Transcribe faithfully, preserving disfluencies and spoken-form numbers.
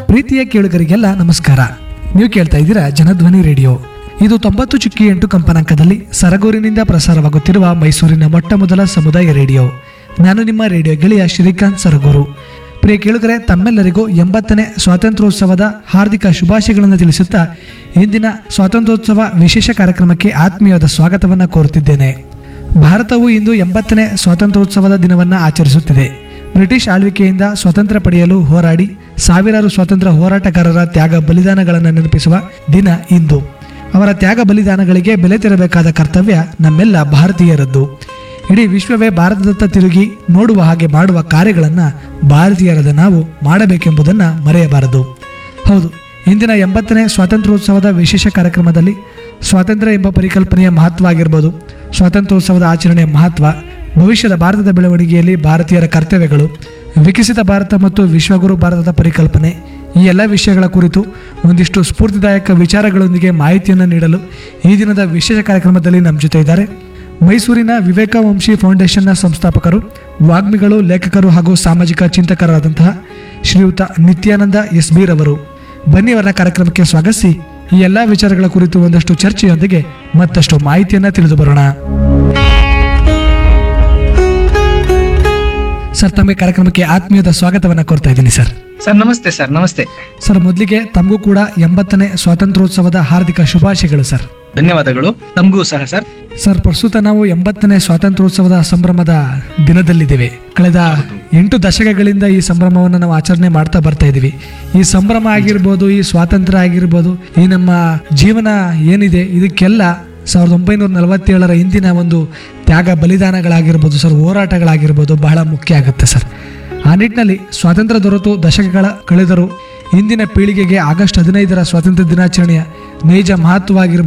ಪ್ರೀತಿಯ ಕೇಳುಗರಿಗೆಲ್ಲ ನಮಸ್ಕಾರ. ನೀವು ಕೇಳ್ತಾ ಇದ್ದೀರಾ ಜನಧ್ವನಿ ರೇಡಿಯೋ. ಇದು ತೊಂಬತ್ತು ಚುಕ್ಕಿ ಎಂಟು ಕಂಪನಾಂಕದಲ್ಲಿ ಸರಗೂರಿನಿಂದ ಪ್ರಸಾರವಾಗುತ್ತಿರುವ ಮೈಸೂರಿನ ಮೊಟ್ಟ ಮೊದಲ ಸಮುದಾಯ ರೇಡಿಯೋ. ನಾನು ನಿಮ್ಮ ರೇಡಿಯೋ ಗೆಳೆಯ ಶ್ರೀಕಾಂತ್ ಸರಗೂರು. ಪ್ರಿಯ ಕೇಳುಗರೆ, ತಮ್ಮೆಲ್ಲರಿಗೂ ಎಂಬತ್ತನೇ ಸ್ವಾತಂತ್ರ್ಯೋತ್ಸವದ ಹಾರ್ದಿಕ ಶುಭಾಶಯಗಳನ್ನು ತಿಳಿಸುತ್ತಾ ಇಂದಿನ ಸ್ವಾತಂತ್ರ್ಯೋತ್ಸವ ವಿಶೇಷ ಕಾರ್ಯಕ್ರಮಕ್ಕೆ ಆತ್ಮೀಯವಾದ ಸ್ವಾಗತವನ್ನು ಕೋರುತ್ತಿದ್ದೇನೆ. ಭಾರತವು ಇಂದು ಎಂಬತ್ತನೇ ಸ್ವಾತಂತ್ರ್ಯೋತ್ಸವದ ದಿನವನ್ನು ಆಚರಿಸುತ್ತಿದೆ. ಬ್ರಿಟಿಷ್ ಆಳ್ವಿಕೆಯಿಂದ ಸ್ವಾತಂತ್ರ್ಯ ಪಡೆಯಲು ಹೋರಾಡಿ ಸಾವಿರಾರು ಸ್ವಾತಂತ್ರ್ಯ ಹೋರಾಟಗಾರರ ತ್ಯಾಗ ಬಲಿದಾನಗಳನ್ನು ನೆನಪಿಸುವ ದಿನ ಇಂದು. ಅವರ ತ್ಯಾಗ ಬಲಿದಾನಗಳಿಗೆ ಬೆಲೆ ತೆರಬೇಕಾದ ಕರ್ತವ್ಯ ನಮ್ಮೆಲ್ಲ ಭಾರತೀಯರದ್ದು. ಇಡೀ ವಿಶ್ವವೇ ಭಾರತದತ್ತ ತಿರುಗಿ ನೋಡುವ ಹಾಗೆ ಮಾಡುವ ಕಾರ್ಯಗಳನ್ನು ಭಾರತೀಯರಾದ ನಾವು ಮಾಡಬೇಕೆಂಬುದನ್ನು ಮರೆಯಬಾರದು. ಹೌದು, ಇಂದಿನ ಎಂಬತ್ತನೇ ಸ್ವಾತಂತ್ರ್ಯೋತ್ಸವದ ವಿಶೇಷ ಕಾರ್ಯಕ್ರಮದಲ್ಲಿ ಸ್ವಾತಂತ್ರ್ಯ ಎಂಬ ಪರಿಕಲ್ಪನೆಯ ಮಹತ್ವ ಆಗಿರ್ಬೋದು, ಸ್ವಾತಂತ್ರ್ಯೋತ್ಸವದ ಆಚರಣೆಯ ಮಹತ್ವ, ಭವಿಷ್ಯದ ಭಾರತದ ಬೆಳವಣಿಗೆಯಲ್ಲಿ ಭಾರತೀಯರ ಕರ್ತವ್ಯಗಳು, ವಿಕಸಿತ ಭಾರತ ಮತ್ತು ವಿಶ್ವಗುರು ಭಾರತದ ಪರಿಕಲ್ಪನೆ, ಈ ಎಲ್ಲ ವಿಷಯಗಳ ಕುರಿತು ಒಂದಿಷ್ಟು ಸ್ಫೂರ್ತಿದಾಯಕ ವಿಚಾರಗಳೊಂದಿಗೆ ಮಾಹಿತಿಯನ್ನು ನೀಡಲು ಈ ದಿನದ ವಿಶೇಷ ಕಾರ್ಯಕ್ರಮದಲ್ಲಿ ನಮ್ಮ ಜೊತೆ ಇದ್ದಾರೆ ಮೈಸೂರಿನ ವಿವೇಕ ವಂಶಿ ಫೌಂಡೇಶನ್ನ ಸಂಸ್ಥಾಪಕರು, ವಾಗ್ಮಿಗಳು, ಲೇಖಕರು ಹಾಗೂ ಸಾಮಾಜಿಕ ಚಿಂತಕರಾದಂತಹ ಶ್ರೀಯುತ ನಿತ್ಯಾನಂದ ಎಸ್ ಬಿ ರವರು. ಬನ್ನಿ ಅವರ ಕಾರ್ಯಕ್ರಮಕ್ಕೆ ಸ್ವಾಗತಿಸಿ ಈ ಎಲ್ಲ ವಿಚಾರಗಳ ಕುರಿತು ಒಂದಷ್ಟು ಚರ್ಚೆಯೊಂದಿಗೆ ಮತ್ತಷ್ಟು ಮಾಹಿತಿಯನ್ನು ತಿಳಿದು ಬರೋಣ. ಸರ್, ತಮಗೆ ಕಾರ್ಯಕ್ರಮಕ್ಕೆ ಆತ್ಮೀಯದ ಸ್ವಾಗತವನ್ನು ಕೋರ್ತಾ ಇದ್ದೀನಿ ಸರ್. ಸರ್ ನಮಸ್ತೆ. ಸರ್ ನಮಸ್ತೆ. ಸರ್, ಮೊದಲಿಗೆ ತಮಗೂ ಕೂಡ ಎಂಬತ್ತನೇ ಸ್ವಾತಂತ್ರ್ಯೋತ್ಸವದ ಹಾರ್ದಿಕ ಶುಭಾಶಯಗಳು ಸರ್. ಧನ್ಯವಾದಗಳು. ತಮಗೂ ಸಹ ಸರ್. ಸರ್, ಪ್ರಸ್ತುತ ನಾವು ಎಂಬತ್ತನೇ ಸ್ವಾತಂತ್ರ್ಯೋತ್ಸವದ ಸಂಭ್ರಮದ ದಿನದಲ್ಲಿದ್ದೇವೆ. ಕಳೆದ ಎಂಟು ದಶಕಗಳಿಂದ ಈ ಸಂಭ್ರಮವನ್ನು ನಾವು ಆಚರಣೆ ಮಾಡ್ತಾ ಬರ್ತಾ ಇದ್ದೀವಿ. ಈ ಸಂಭ್ರಮ ಆಗಿರ್ಬೋದು, ಈ ಸ್ವಾತಂತ್ರ್ಯ ಆಗಿರ್ಬೋದು, ಈ ನಮ್ಮ ಜೀವನ ಏನಿದೆ ಇದಕ್ಕೆಲ್ಲ ಸಾವಿರದ ಒಂಬೈನೂರ ನಲವತ್ತೇಳರ ಹಿಂದಿನ ಒಂದು ತ್ಯಾಗ ಬಲಿದಾನಗಳಾಗಿರ್ಬೋದು ಸರ್, ಹೋರಾಟಗಳಾಗಿರ್ಬೋದು ಬಹಳ ಮುಖ್ಯ ಆಗುತ್ತೆ ಸರ್. ಆ ನಿಟ್ಟಿನಲ್ಲಿ ಸ್ವಾತಂತ್ರ್ಯ ದೊರೆತು ದಶಕಗಳ ಕಳೆದರೂ ಇಂದಿನ ಪೀಳಿಗೆಗೆ ಆಗಸ್ಟ್ ಹದಿನೈದರ ಸ್ವಾತಂತ್ರ್ಯ ದಿನಾಚರಣೆಯ ನೈಜ ಮಹತ್ವವಾಗಿರ್ಬೋದು